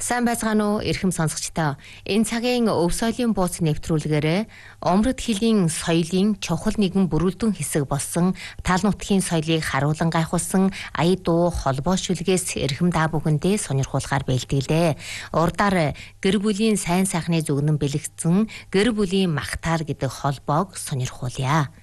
Сайн байцгаана уу эрхэм сонсогчдоо. Энэ цагийн өв соёлын бууц нэвтрүүлгээр Омрод хилийн соёлын чухал нэгэн бүрэлдэхүүн хэсэг болсон тал нутгийн соёлыг харуулan гайхуулсан ая дуу холбоо шүлгээс эрхэм та бүхэндээ сонирхуулахаар бэлтгэлээ. Урдаар гэр бүлийн сайн сайхны зүгнэн бэлэгдсэн гэр бүлийн магтаал гэдэг холбоог сонирхуулъя.